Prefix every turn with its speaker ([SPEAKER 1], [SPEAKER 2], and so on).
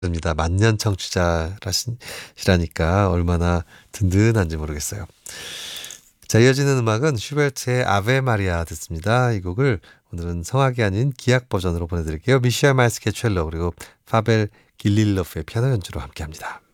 [SPEAKER 1] 입니다. 만년 청취자시라니까 얼마나 든든한지 모르겠어요. 자, 이어지는 음악은 슈베르트의 아베 마리아 듣습니다. 이 곡을 오늘은 성악이 아닌 기악 버전으로 보내드릴게요. 미셸 마스케첼로 그리고 파벨 길릴로프의 피아노 연주로 함께합니다.